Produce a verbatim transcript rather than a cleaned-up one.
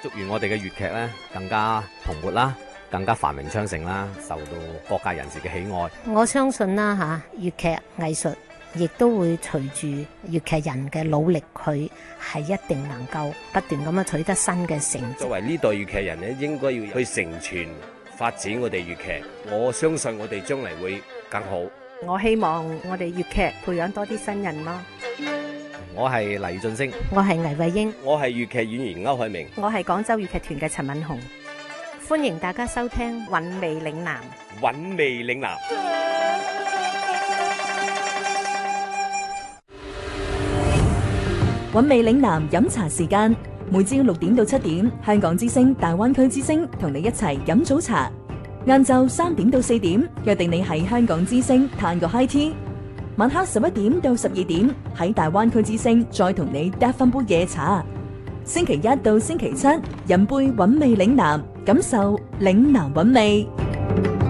祝願我哋嘅粵劇咧更加蓬勃啦，更加繁榮昌盛啦，受到各界人士嘅喜愛。 我相信啦嚇，粵劇藝術亦都會隨住粵劇人嘅努力，佢係一定能夠不斷咁樣取得新嘅成績。 作為呢代粵劇人咧，應該要去承傳發展我哋粵劇。我相信我哋將嚟會更好。 我希望我哋粵劇培養多啲新人咯。 我係黎俊升， 我係倪慧英， 我係粵劇演員歐海明， 我係廣州粵劇團嘅陳敏紅。 歡迎大家收聽《 韻味嶺南》。 韻味嶺南。 韻味嶺南飲茶時間，每朝六點到七點，香港之聲、大灣區之聲同你一齊飲早茶。晏晝三點到四點，約定你喺香港之聲嘆個 high tea。晚黑十一點到十二點，喺大灣區之聲再同你嗒翻杯夜茶。星期一到星期七，飲杯韻味嶺南，感受嶺南韻味。